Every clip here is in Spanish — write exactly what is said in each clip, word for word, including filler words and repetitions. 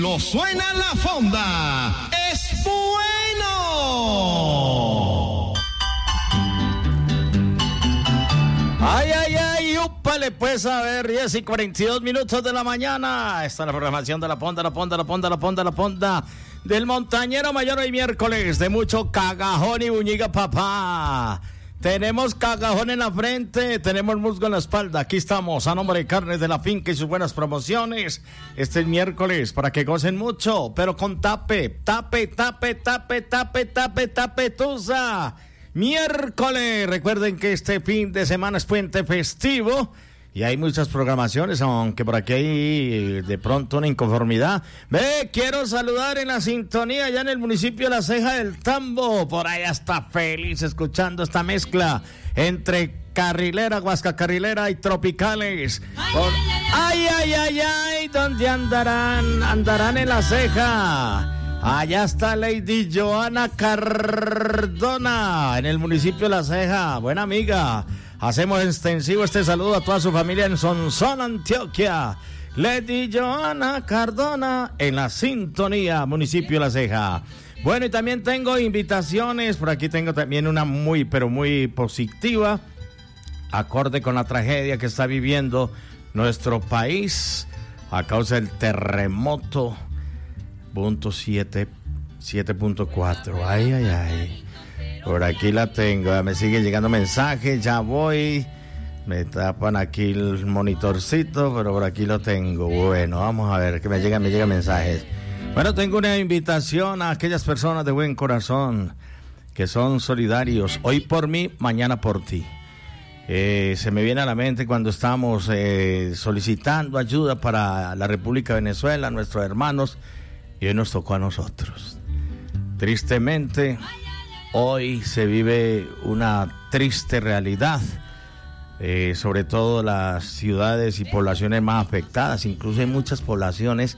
Lo suena la fonda. ¡Es bueno! Ay, ay, ay, úpale, pues, a ver, diez y cuarenta y dos minutos de la mañana. Esta es la programación de la Ponda, la Ponda, la Ponda, la Ponda, la Ponda del Montañero Mayor hoy miércoles, de mucho cagajón y buñiga, papá. Tenemos cagajón en la frente, tenemos musgo en la espalda. Aquí estamos, a nombre de Carnes de la Finca y sus buenas promociones. Este es miércoles, para que gocen mucho, pero con tape, tape, tape, tape, tape, tape, tape, tusa. Miércoles, recuerden que este fin de semana es puente festivo y hay muchas programaciones, aunque por aquí hay de pronto una inconformidad. Ve, quiero saludar en la sintonía allá en el municipio de La Ceja del Tambo, por allá está feliz escuchando esta mezcla entre carrilera, guascacarrilera y tropicales. Por... Ay, ay, ay, ay, ¿dónde andarán? Andarán en La Ceja. Allá está Lady Joana Cardona, en el municipio de La Ceja. Buena amiga. Hacemos extensivo este saludo a toda su familia en Sonsón, Antioquia. Lady Joana Cardona, en la sintonía, municipio de La Ceja. Bueno, y también tengo invitaciones. Por aquí tengo también una muy, pero muy positiva, acorde con la tragedia que está viviendo nuestro país a causa del terremoto. Punto siete, siete punto cuatro. Ay, ay, ay. Por aquí la tengo. Me sigue llegando mensajes. Ya voy. Me tapan aquí el monitorcito, pero por aquí lo tengo. Bueno, vamos a ver que me llegan, me llegan mensajes. Bueno, tengo una invitación a aquellas personas de buen corazón que son solidarios. Hoy por mí, mañana por ti. Eh, se me viene a la mente cuando estamos eh, solicitando ayuda para la República de Venezuela, nuestros hermanos. Y hoy nos tocó a nosotros. Tristemente, hoy se vive una triste realidad, eh, sobre todo las ciudades y poblaciones más afectadas. Incluso hay muchas poblaciones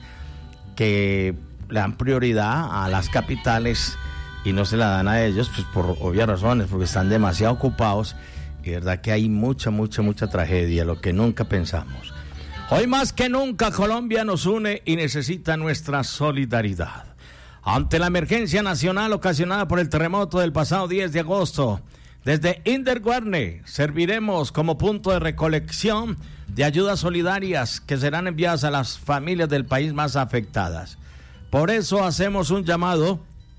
que le dan prioridad a las capitales y no se la dan a ellos, pues por obvias razones, porque están demasiado ocupados. Y de verdad que hay mucha, mucha, mucha tragedia, lo que nunca pensamos. Hoy más que nunca Colombia nos une y necesita nuestra solidaridad. Ante la emergencia nacional ocasionada por el terremoto del pasado diez de agosto, desde Inder Guarne serviremos como punto de recolección de ayudas solidarias que serán enviadas a las familias del país más afectadas. Por eso hacemos un llamado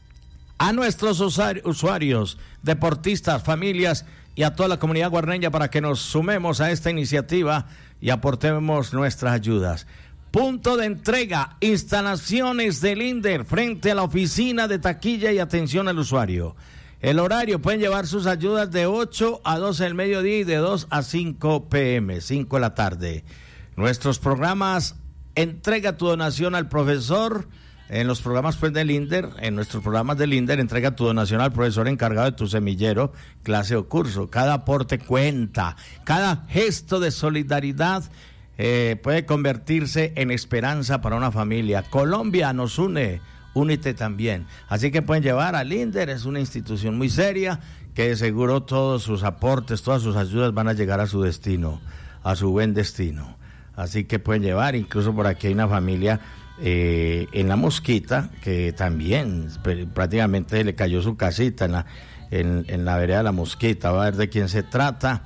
a nuestros usuarios, deportistas, familias y a toda la comunidad guarneña para que nos sumemos a esta iniciativa y aportemos nuestras ayudas. Punto de entrega, instalaciones del INDER frente a la oficina de taquilla y atención al usuario. El horario, pueden llevar sus ayudas de ocho a doce del mediodía y de dos a cinco pm, cinco de la tarde. Nuestros programas, entrega tu donación al profesor. En los programas pues del INDER, en nuestros programas del INDER, entrega tu donación al profesor encargado de tu semillero, clase o curso. Cada aporte cuenta, cada gesto de solidaridad eh, puede convertirse en esperanza para una familia. Colombia nos une, únete también. Así que pueden llevar al INDER, es una institución muy seria que de seguro todos sus aportes, todas sus ayudas van a llegar a su destino, a su buen destino. Así que pueden llevar, incluso por aquí hay una familia Eh, en La Mosquita, que también prácticamente le cayó su casita en la, en, en la vereda de La Mosquita. Va a ver de quién se trata.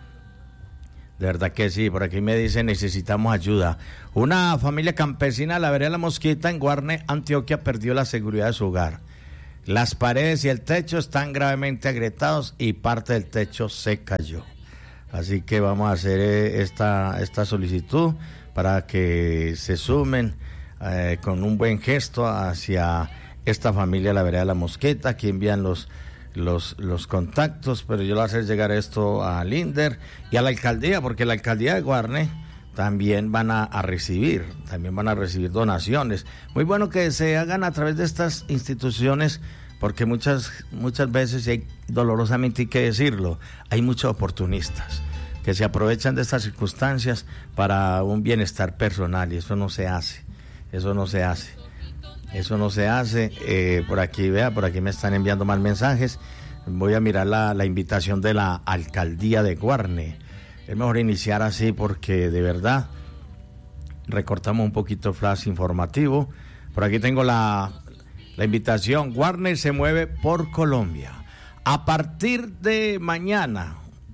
De verdad que sí, por aquí me dicen necesitamos ayuda. Una familia campesina de la vereda de La Mosquita en Guarne, Antioquia, perdió la seguridad de su hogar. Las paredes y el techo están gravemente agrietados y parte del techo se cayó. Así que vamos a hacer esta, esta solicitud para que se sumen Eh, con un buen gesto hacia esta familia La Vereda de La Mosqueta. Aquí envían los, los, los contactos, pero yo le voy a hacer llegar esto al INDER y a la alcaldía, porque la alcaldía de Guarne también van a, a recibir, también van a recibir donaciones. Muy bueno que se hagan a través de estas instituciones, porque muchas, muchas veces, y hay, dolorosamente hay que decirlo, hay muchos oportunistas que se aprovechan de estas circunstancias para un bienestar personal, y eso no se hace. Eso no se hace, eso no se hace. Eh, por aquí, vea, por aquí me están enviando más mensajes. Voy a mirar la, la invitación de la alcaldía de Guarne. Es mejor iniciar así porque de verdad recortamos un poquito el flash informativo. Por aquí tengo la, la invitación. Warner se mueve por Colombia. A partir de mañana,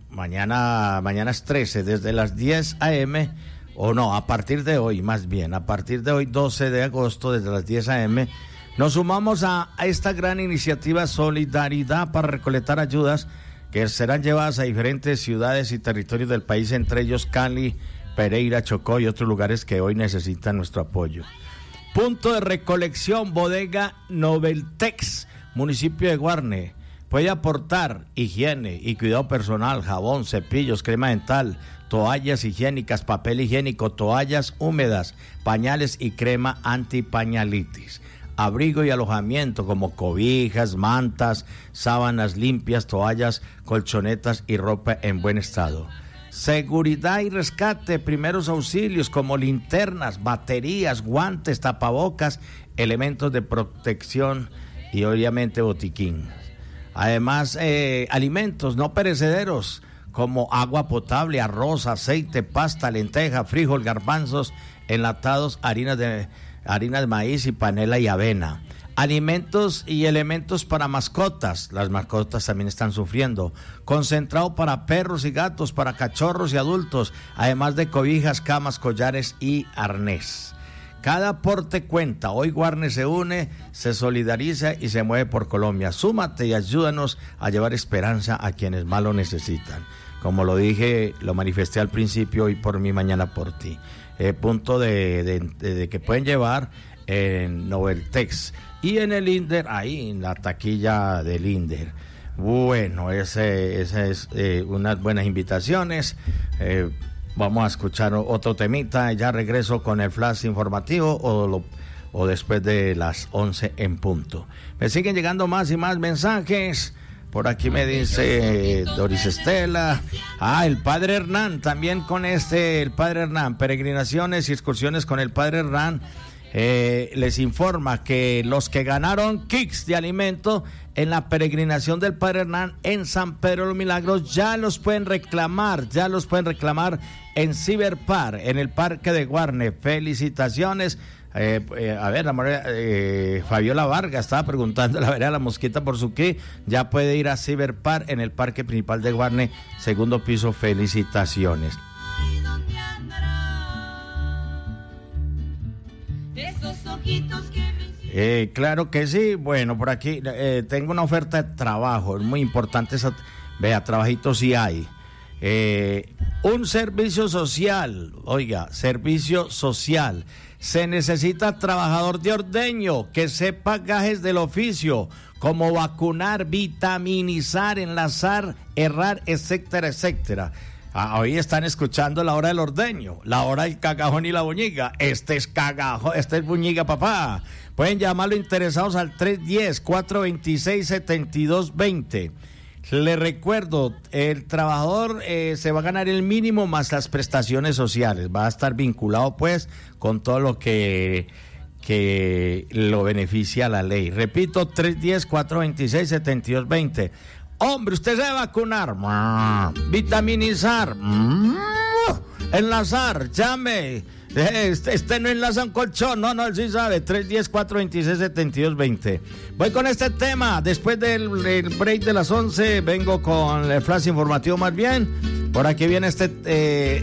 mañana, mañana es trece, desde las diez a eme, o no, a partir de hoy, más bien, a partir de hoy, doce de agosto, desde las diez a eme, nos sumamos a, a esta gran iniciativa Solidaridad para recolectar ayudas que serán llevadas a diferentes ciudades y territorios del país, entre ellos Cali, Pereira, Chocó y otros lugares que hoy necesitan nuestro apoyo. Punto de recolección, bodega Noveltex, municipio de Guarne. Puede aportar higiene y cuidado personal, jabón, cepillos, crema dental, toallas higiénicas, papel higiénico, toallas húmedas, pañales y crema antipañalitis. Abrigo y alojamiento como cobijas, mantas, sábanas limpias, toallas, colchonetas y ropa en buen estado. Seguridad y rescate, primeros auxilios como linternas, baterías, guantes, tapabocas, elementos de protección y obviamente botiquín. Además, eh, alimentos no perecederos como agua potable, arroz, aceite, pasta, lenteja, frijol, garbanzos, enlatados, harinas de, harina de maíz y panela y avena. Alimentos y elementos para mascotas, las mascotas también están sufriendo. Concentrado para perros y gatos, para cachorros y adultos, además de cobijas, camas, collares y arnés. Cada aporte cuenta. Hoy Guarne se une, se solidariza y se mueve por Colombia. Súmate y ayúdanos a llevar esperanza a quienes más lo necesitan. Como lo dije, lo manifesté al principio, hoy por mí, mañana por ti. Eh, punto de, de, de, de que pueden llevar en Noveltex y en el Inder, ahí en la taquilla del Inder. Bueno, ese, ese es eh, unas buenas invitaciones. Eh, vamos a escuchar otro temita. Ya regreso con el flash informativo o, lo, o después de las once en punto. Me siguen llegando más y más mensajes. Por aquí me dice Doris Estela. Ah, el padre Hernán, también con este, el padre Hernán, peregrinaciones y excursiones con el padre Hernán. Eh, les informa que los que ganaron kits de alimento en la peregrinación del padre Hernán en San Pedro de los Milagros ya los pueden reclamar, ya los pueden reclamar en Ciberpar, en el Parque de Guarne. Felicitaciones. Eh, eh, a ver, la María, eh, Fabiola Vargas estaba preguntando la vereda La Mosquita por su kit. Ya puede ir a Ciberpar en el Parque Principal de Guarne, segundo piso. Felicitaciones. Eh, claro que sí. Bueno, por aquí eh, tengo una oferta de trabajo, es muy importante esa, vea, trabajitos sí hay. Eh, un servicio social, oiga, servicio social. Se necesita trabajador de ordeño que sepa gajes del oficio, como vacunar, vitaminizar, enlazar, errar, etcétera, etcétera. Ah, hoy están escuchando la hora del ordeño, la hora del cagajón y la buñiga. Este es cagajón, este es buñiga, papá. Pueden llamarlo interesados al tres uno cero, cuatro dos seis, siete dos dos cero. Les recuerdo, el trabajador eh, se va a ganar el mínimo más las prestaciones sociales. Va a estar vinculado, pues, con todo lo que, que lo beneficia la ley. Repito, tres uno cero, cuatro dos seis, siete dos dos cero. Hombre, usted se debe vacunar, vitaminizar, enlazar, llame. Este, este no enlaza un colchón, no, no, él sí sabe. tres uno cero, cuatro dos seis, siete dos dos cero. Voy con este tema. Después del, del break de las once, vengo con el flash informativo más bien. Por aquí viene este, eh,